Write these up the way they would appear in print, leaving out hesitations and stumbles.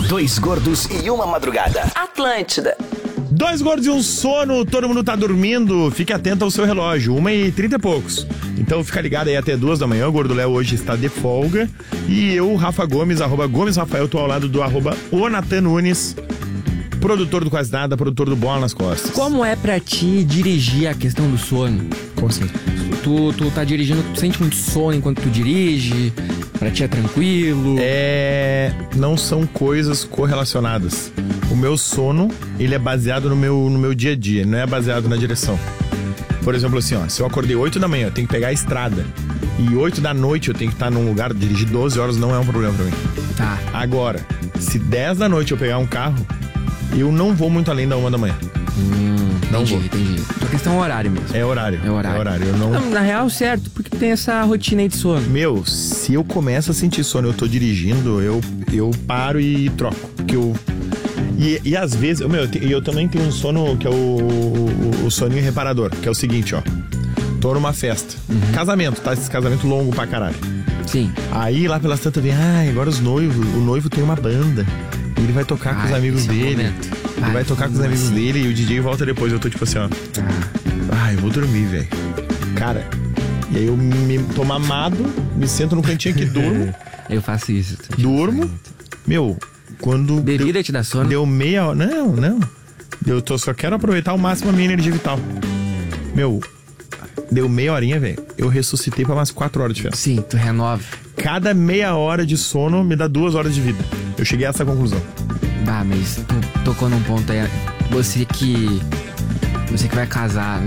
Dois gordos e uma madrugada. Atlântida. Dois gordos e um sono, todo mundo tá dormindo. Fique atento ao seu relógio, 1h30 e poucos. Então fica ligado aí até 2 da manhã. O Gordo Léo hoje está de folga. E eu, Rafa Gomes, @Gomes Rafael, tô ao lado do @Onatan Nunes, produtor do Quase Nada, produtor do Bola nas Costas. Como é pra ti dirigir a questão do sono? Como assim? Tu tá dirigindo, tu sente muito sono enquanto tu dirige? Pra ti é tranquilo? Não são coisas correlacionadas. O meu sono, ele é baseado no meu dia a dia, não é baseado na direção. Por exemplo, assim, ó, se eu acordei 8 da manhã, eu tenho que pegar a estrada. E 8 da noite eu tenho que estar num lugar, dirigir 12 horas não é um problema pra mim. Tá. Agora, se 10 da noite eu pegar um carro, eu não vou muito além da 1 da manhã. Não vou. Entendi. A questão é horário mesmo. É horário. Eu não... Não, na real, certo, porque tem essa rotina aí de sono. Meu, se eu começo a sentir sono, eu tô dirigindo, eu paro e troco. Porque eu... E às vezes, eu também tenho um sono que é o soninho reparador, que é o seguinte, ó. Tô numa festa. Casamento, tá? Esse casamento longo pra caralho. Sim. Aí lá pelas tantas vem, agora o noivo tem uma banda. Ele vai tocar com os amigos dele. Ele vai tocar com os amigos dele e o DJ volta depois. Eu tô tipo assim, ó. Eu vou dormir, velho. Cara, e aí eu tô mamado, me sento no cantinho aqui, durmo. Eu faço isso. Durmo. Meu, quando... Bebida te dá sono? Deu meia hora. Não. Só quero aproveitar ao máximo a minha energia vital. Meu, deu meia horinha, velho. Eu ressuscitei pra umas 4 horas de festa. Sim, tu renova. Cada meia hora de sono me dá 2 horas de vida. Eu cheguei a essa conclusão. Mas tu tocou num ponto aí. Você que vai casar,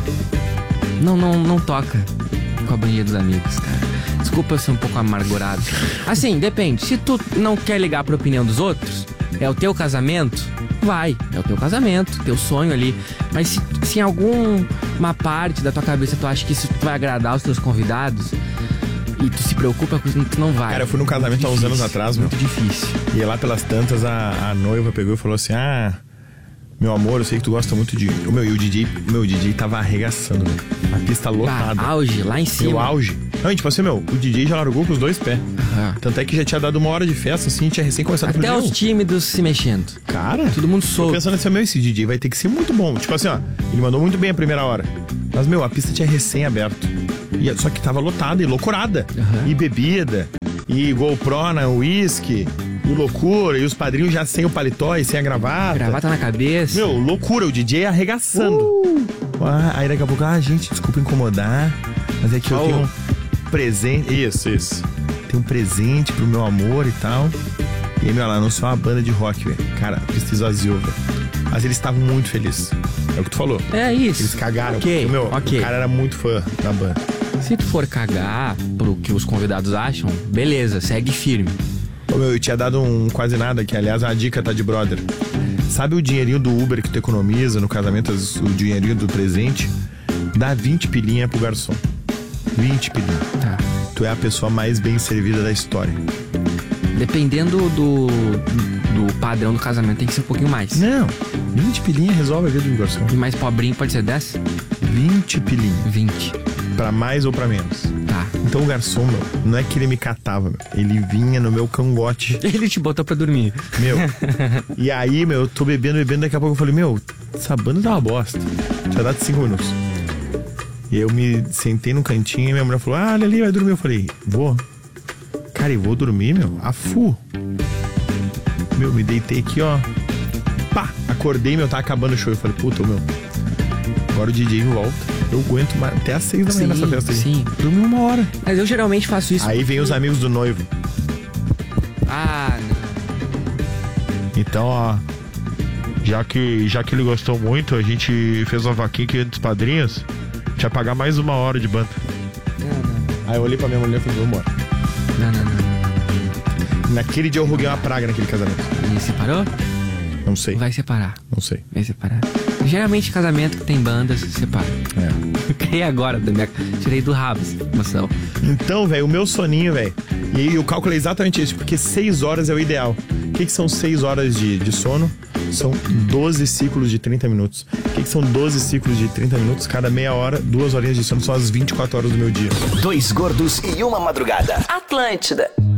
não toca com a bandinha dos amigos, cara. Desculpa eu ser um pouco amargurado. Assim, depende. Se tu não quer ligar pra opinião dos outros, é o teu casamento, vai. É o teu casamento, teu sonho ali. Mas se em alguma parte da tua cabeça tu acha que isso vai agradar os teus convidados e tu se preocupa com isso, tu não vai. Cara, eu fui num casamento há uns anos atrás, muito difícil. E lá pelas tantas a noiva pegou e falou assim: meu amor, eu sei que tu gosta muito de... E o DJ tava arregaçando, velho. A pista lotada. Auge, lá em cima. O auge. Não, tipo assim, o DJ já largou com os 2 pés. Tanto é que já tinha dado 1 hora de festa, assim, tinha recém começado. Até os tímidos se mexendo. Cara, todo mundo solto. Tô pensando assim, esse DJ vai ter que ser muito bom. Tipo assim, ó, ele mandou muito bem a primeira hora. Mas, a pista tinha recém aberto. Só que tava lotada e loucurada. E bebida, e GoPro na uísque, e loucura, e os padrinhos já sem o paletó e sem a gravata. Gravata na cabeça. Loucura, o DJ arregaçando. Aí daqui a pouco, gente, desculpa incomodar, mas é que eu tenho um presente. Isso. Tem um presente pro meu amor e tal. E aí, lá anunciou uma banda de rock, velho. Cara, a pista esvaziou, velho. Mas eles estavam muito felizes. É o que tu falou. É isso. Eles cagaram. Ok. O cara era muito fã da banda. Se tu for cagar pro que os convidados acham, beleza, segue firme. Eu tinha dado um quase nada, que aliás a dica tá de brother. Sabe o dinheirinho do Uber que tu economiza no casamento, o dinheirinho do presente? Dá 20 pilinha pro garçom. 20 pilinha. Tá. Tu é a pessoa mais bem servida da história. Dependendo do padrão do casamento, tem que ser um pouquinho mais. Não, 20 pilinha resolve a vida do garçom. E mais pobrinho pode ser 10? 20 pilinha. 20. Pra mais ou pra menos. Tá. Então o garçom, não é que ele me catava, ele vinha no meu cangote. Ele te botou pra dormir. E aí, eu tô bebendo, daqui a pouco eu falei, essa banda tá uma bosta. Já dá de 5 minutos. E eu me sentei no cantinho e minha mulher falou, ali vai dormir. Eu falei, vou. Cara, eu vou dormir, afu. Me deitei aqui, ó. Acordei, tá acabando o show. Eu falei, agora o DJ volta. Eu aguento até às 6 da manhã nessa festa aí. Sim. Dormi 1 hora. Mas eu geralmente faço isso. Aí vem os amigos do noivo. Não. Então, ó, já que ele gostou muito, a gente fez uma vaquinha aqui dos padrinhos. A gente vai pagar mais 1 hora de banda. Não. Aí eu olhei pra minha mulher e falei, vamos embora. Não. Naquele dia eu ruguei uma praga naquele casamento. E separou? Não sei. Vai separar. Não sei. Vai separar. Geralmente casamento que tem bandas se separa. Criei agora, tirei do rabo essa emoção. Então, velho, o meu soninho, velho. E aí eu calculei exatamente isso, porque 6 horas é o ideal. O que são 6 horas de sono? São 12 ciclos de 30 minutos. O que são 12 ciclos de 30 minutos? Cada meia hora, 2 horinhas de sono, são as 24 horas do meu dia. Dois gordos e uma madrugada. Atlântida.